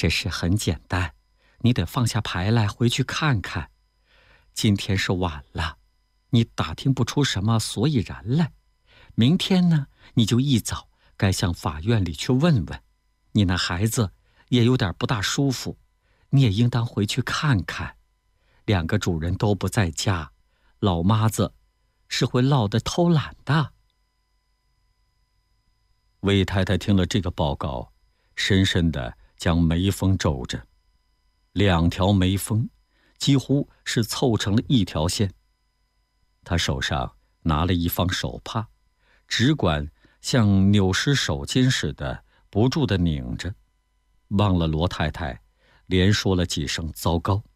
这事很简单，你得放下牌来回去看看。今天是晚了，你打听不出什么所以然来。明天呢，你就一早该向法院里去问问。你那孩子也有点不大舒服，你也应当回去看看。两个主人都不在家，老妈子是会落得偷懒的。魏太太听了这个报告，深深地将眉峰皱着，两条眉峰几乎是凑成了一条线。她手上拿了一方手帕，只管像扭湿手巾似的不住地拧着，望了罗太太，连说了几声糟糕。